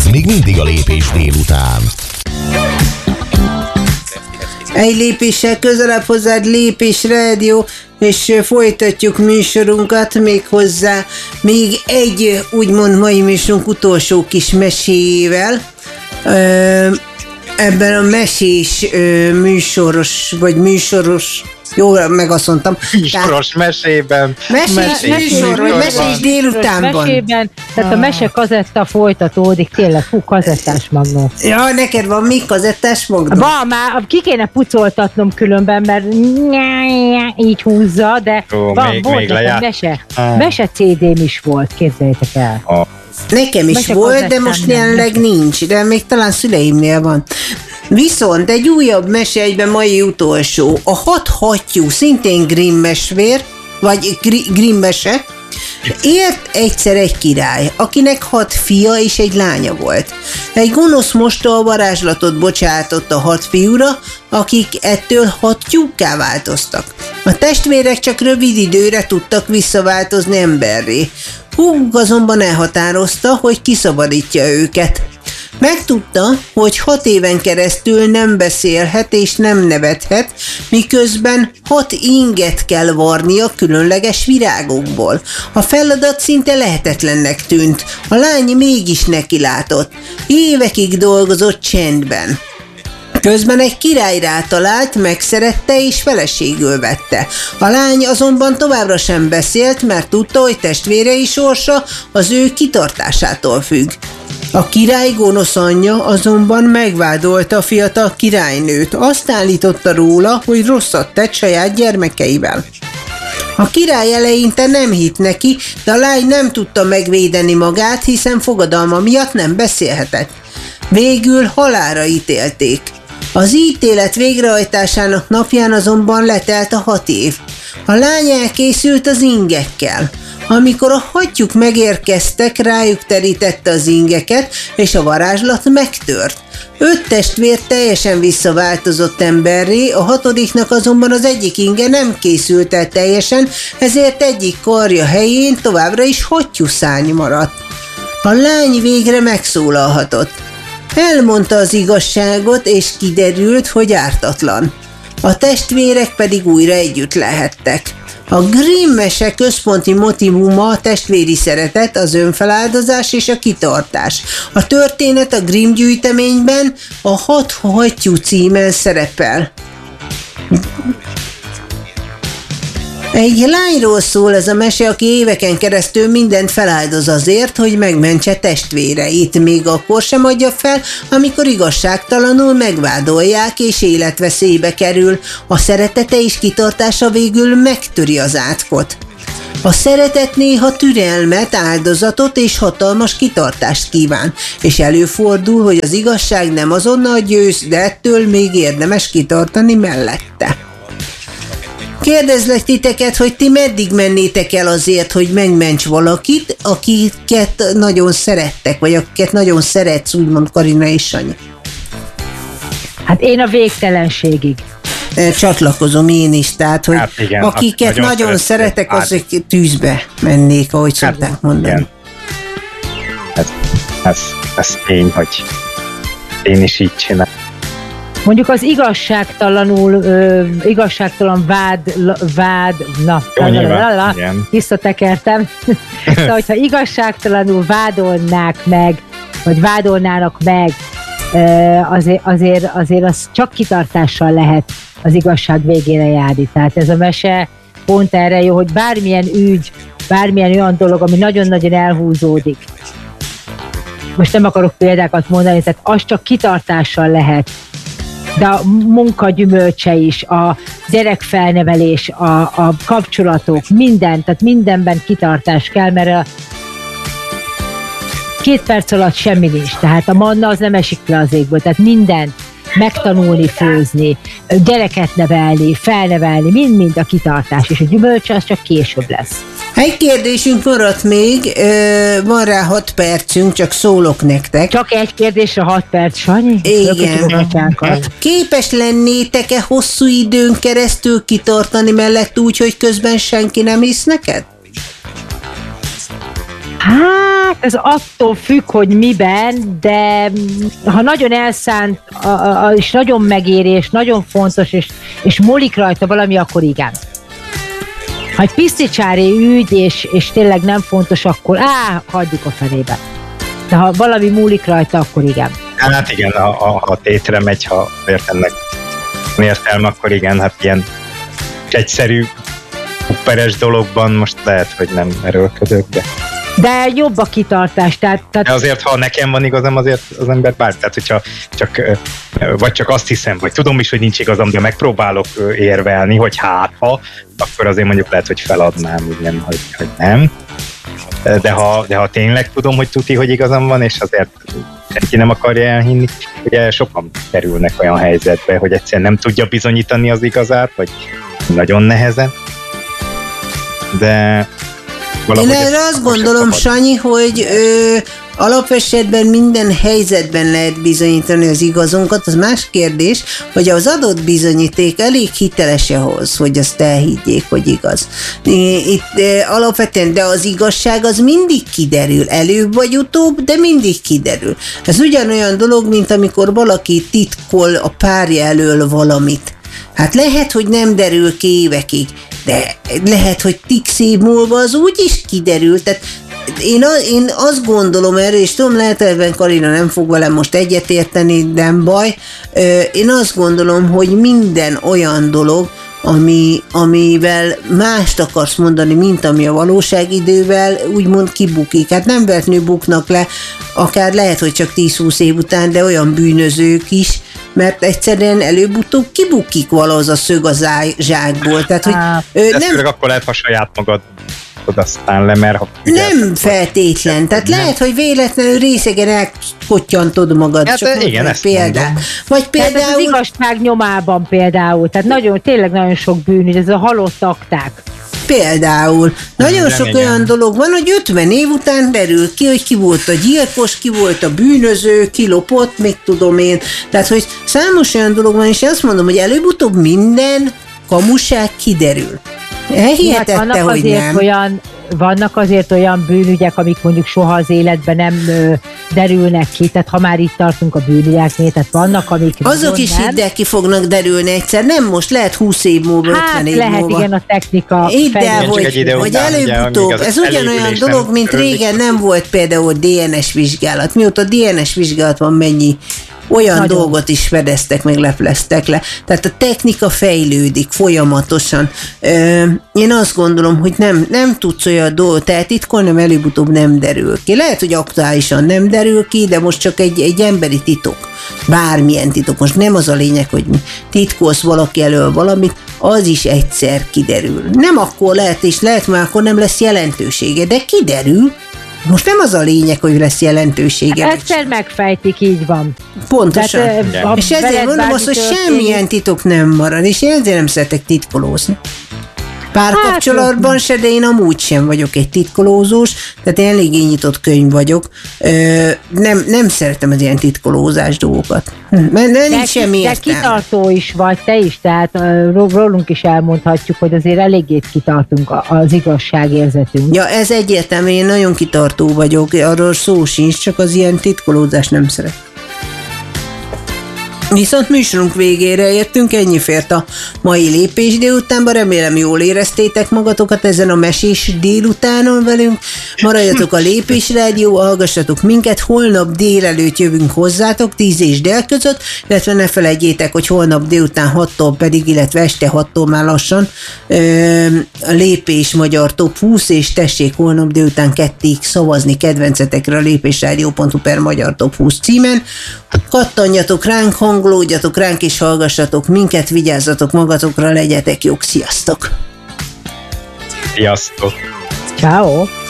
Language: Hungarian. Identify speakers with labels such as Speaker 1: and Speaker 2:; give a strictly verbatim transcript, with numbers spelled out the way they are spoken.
Speaker 1: még mindig a Lépés délután.
Speaker 2: Egy lépéssel közelebb hozzád Lépés Rádió, és folytatjuk műsorunkat még hozzá még egy úgymond mai műsorunk utolsó kis mesével. Ebben a mesés műsoros, vagy műsoros, jól meg azt mondtam.
Speaker 3: Műsoros mesében.
Speaker 2: Mesés, mesés műsor, vagy mesés délutánban.
Speaker 4: Mesében, tehát a mese kazetta folytatódik, tényleg, fú, kazettás magnó.
Speaker 2: Ja, neked van még kazettás magnó?
Speaker 4: Van, már ki kéne pucoltatnom különben, mert így húzza, de
Speaker 3: Ó,
Speaker 4: van,
Speaker 3: még,
Speaker 4: volt
Speaker 3: még
Speaker 4: nekem mese. Mese cé dém is volt, képzeljétek el.
Speaker 3: Oh.
Speaker 2: Nekem is
Speaker 4: mese
Speaker 2: volt, de most jelenleg
Speaker 4: nem.
Speaker 2: nincs, de még talán szüleimnél van. Viszont egy újabb mese, egyben mai utolsó. A hat hattyú, szintén Grimm mesvér, vagy Grimm mese. Élt egyszer egy király, akinek hat fia és egy lánya volt. Egy gonosz mosta a varázslatot bocsátott a hat fiúra, akik ettől hattyúkká változtak. A testvérek csak rövid időre tudtak visszaváltozni emberré. Húguk azonban elhatározta, hogy kiszabadítja őket. Megtudta, hogy hat éven keresztül nem beszélhet és nem nevethet, miközben hat inget kell varnia különleges virágokból. A feladat szinte lehetetlennek tűnt, a lány mégis nekilátott. Évekig dolgozott csendben. Közben egy király rátalált, megszerette és feleségül vette. A lány azonban továbbra sem beszélt, mert tudta, hogy testvérei sorsa az ő kitartásától függ. A király gonosz anyja azonban megvádolta a fiatal királynőt, azt állította róla, hogy rosszat tett saját gyermekeivel. A király eleinte nem hitt neki, de a lány nem tudta megvédeni magát, hiszen fogadalma miatt nem beszélhetett. Végül halálra ítélték. Az ítélet végrehajtásának napján azonban letelt a hat év. A lány elkészült az ingekkel. Amikor a hattyúk megérkeztek, rájuk terítette az ingeket, és a varázslat megtört. Öt testvér teljesen visszaváltozott emberré, a hatodiknak azonban az egyik inge nem készült el teljesen, ezért egyik karja helyén továbbra is hattyúszárny maradt. A lány végre megszólalhatott. Elmondta az igazságot, és kiderült, hogy ártatlan. A testvérek pedig újra együtt lehettek. A Grimm mese központi motívuma a testvéri szeretet, az önfeláldozás és a kitartás. A történet a Grimm gyűjteményben a Hat hattyú címen szerepel. Egy lányról szól ez a mese, aki éveken keresztül mindent feláldoz azért, hogy megmentse testvéreit, még akkor sem adja fel, amikor igazságtalanul megvádolják és életveszélybe kerül. A szeretete és kitartása végül megtöri az átkot. A szeretet néha türelmet, áldozatot és hatalmas kitartást kíván, és előfordul, hogy az igazság nem azonnal győz, de ettől még érdemes kitartani mellette. Kérdezlek titeket, hogy ti meddig mennétek el azért, hogy megments valakit, akiket nagyon szerettek, vagy akiket nagyon szeretsz, úgymond Karina és Sanyi?
Speaker 4: Hát én a végtelenségig.
Speaker 2: Csatlakozom én is, tehát, hogy
Speaker 3: hát igen,
Speaker 2: akiket nagyon, nagyon szeretek, azok tűzbe mennék, ahogy hát, szokták mondani. Igen.
Speaker 3: Ez, ez, ez tény, hogy én is így csinálom.
Speaker 4: Mondjuk az igazságtalanul, ö, igazságtalan vád, vád, na, visszatekertem. Szóval, hogyha igazságtalanul vádolnák meg, vagy vádolnának meg, ö, azért, azért, azért az csak kitartással lehet az igazság végére járni. Tehát ez a mese pont erre jó, hogy bármilyen ügy, bármilyen olyan dolog, ami nagyon-nagyon elhúzódik. Most nem akarok példákat mondani, tehát az csak kitartással lehet. De a munka gyümölcse is, a gyerekfelnevelés, a, a kapcsolatok, minden, tehát mindenben kitartás kell, mert a két perc alatt semmi nincs, tehát a manna az nem esik le az égből, tehát minden, megtanulni főzni, gyereket nevelni, felnevelni, mind-mind a kitartás, és a gyümölcse az csak később lesz.
Speaker 2: Egy kérdésünk maradt még, van rá hat percünk, csak szólok nektek.
Speaker 4: Csak egy kérdésre hat perc, Sanyi?
Speaker 2: Igen. Képes lennétek-e hosszú időn keresztül kitartani mellett úgy, hogy közben senki nem hisz neked?
Speaker 4: Hát ez attól függ, hogy miben, de ha nagyon elszánt, a, a, és nagyon megéri, és nagyon fontos, és, és múlik rajta valami, akkor igen. Ha egy piszticsári ügy, és, és tényleg nem fontos, akkor á, hagyjuk a fenébe. De ha valami múlik rajta, akkor igen.
Speaker 3: Hát igen, ha, ha, ha tétre megy, ha értelmek értelme, akkor igen, hát ilyen egyszerű peres dologban most lehet, hogy nem erőlködök, de...
Speaker 4: De jobb a kitartás, tehát... tehát...
Speaker 3: De azért, ha nekem van igazam, azért az ember bár, tehát hogyha csak, vagy csak azt hiszem, vagy tudom is, hogy nincs igazam, de megpróbálok érvelni, hogy hát ha, akkor azért mondjuk lehet, hogy feladnám, igen, hogy, hogy nem. De ha, de ha tényleg tudom, hogy tuti, hogy igazam van, és azért senki nem akarja elhinni, ugye sokan kerülnek olyan helyzetbe, hogy egyszerűen nem tudja bizonyítani az igazát, vagy nagyon nehezen. De
Speaker 2: én erre azt gondolom, Sanyi, hogy ö, alapesetben minden helyzetben lehet bizonyítani az igazunkat. Az más kérdés, hogy az adott bizonyíték elég hiteles ahhoz, hogy azt elhiggyék, hogy igaz. Itt ö, alapvetően, de az igazság az mindig kiderül, előbb vagy utóbb, de mindig kiderül. Ez ugyanolyan dolog, mint amikor valaki titkol a párja elől valamit. Hát lehet, hogy nem derül ki évekig, de lehet, hogy x év múlva az úgy is kiderül. Tehát én, én azt gondolom erre, és tudom, lehet ebben Karina nem fog velem most egyetérteni, nem baj. Én azt gondolom, hogy minden olyan dolog, ami, amivel mást akarsz mondani, mint ami a valóság, idővel úgymond kibukik. Hát nem vetnő buknak le, akár lehet, hogy csak tíz-húsz év után, de olyan bűnözők is, mert egyszerűen előbb-utóbb kibukik valahogy a szög a zsákból. Tehát, hogy
Speaker 3: de nem... akkor lehet, ha saját magad aztán le, mert ha
Speaker 2: nem feltétlen. Tehát nem. Lehet, hogy véletlenül részegen elkottyantod magad.
Speaker 3: Hát csak igen, ezt
Speaker 2: példát. Vagy például...
Speaker 4: Tehát az igazság nyomában például. Tehát nagyon, tényleg nagyon sok bűn, ez a halott akták.
Speaker 2: Például. Nagyon igen, sok igen. olyan dolog van, hogy ötven év után derül ki, hogy ki volt a gyilkos, ki volt a bűnöző, ki lopott, még tudom én. Tehát, hogy számos olyan dolog van, és azt mondom, hogy előbb-utóbb minden kamuság kiderül. Elhihetette, hát hogy nem.
Speaker 4: Olyan, vannak azért olyan bűnügyek, amik mondjuk soha az életben nem ö, derülnek ki, tehát ha már itt tartunk a bűnügyeknél, tehát vannak, amik
Speaker 2: azok is hidd el, ki fognak derülni egyszer, nem most, lehet húsz év múlva,
Speaker 4: hát
Speaker 2: ötven év
Speaker 4: lehet,
Speaker 2: múlva.
Speaker 4: Igen, a technika.
Speaker 2: Hidd el, hogy, hogy előbb-utóbb, ez ugyanolyan dolog, mint régen nem volt például dé en es vizsgálat. Mióta dé en es vizsgálat van, mennyi olyan nagyon. Dolgot is fedeztek, meg lepleztek le. Tehát a technika fejlődik folyamatosan. Ö, én azt gondolom, hogy nem, nem tudsz olyan dolgot eltitkolni, nem előbb-utóbb nem derül ki. Lehet, hogy aktuálisan nem derül ki, de most csak egy, egy emberi titok. Bármilyen titok. Most nem az a lényeg, hogy titkolsz valaki elől valamit, az is egyszer kiderül. Nem akkor lehet, és lehet, mert akkor nem lesz jelentősége, de kiderül. Most nem az a lényeg, hogy lesz jelentősége.
Speaker 4: Hát egyszer megfejtik, így van.
Speaker 2: Pontosan. Tehát, és ezért mondom azt, hogy semmilyen titok nem marad, és én ezért nem szeretek titkolózni. Párkapcsolatban hát, se, de én amúgy sem vagyok egy titkolózós, tehát én eléggé nyitott könyv vagyok. Ö, nem, nem szeretem az ilyen titkolózás dolgokat. Mert
Speaker 4: de,
Speaker 2: nincs semmi
Speaker 4: de
Speaker 2: értelme.
Speaker 4: kitartó is vagy, te is, tehát uh, rólunk is elmondhatjuk, hogy azért eléggé kitartunk az igazságérzetünk.
Speaker 2: Ja, ez egyértelmű, én nagyon kitartó vagyok, arról szó sincs, csak az ilyen titkolózást nem szeret. Viszont műsorunk végére értünk, ennyi fért a mai lépés délutánban, remélem jól éreztétek magatokat ezen a mesés délutánon velünk, maradjatok a Lépés Rádió, hallgassatok minket, holnap délelőtt jövünk hozzátok, tíz és dél között, illetve ne felejtjétek, hogy holnap délután hattól pedig, illetve este hattól már lassan a Lépés Magyar Top húsz, és tessék holnap délután kettig szavazni kedvencetekre a lépésrádió pont hu per Magyar Top húsz címen. Kattanjatok ránk, hangolódjatok ránk és hallgassatok minket, vigyázzatok magatokra, legyetek jók, sziasztok!
Speaker 3: Sziasztok!
Speaker 4: Ciao.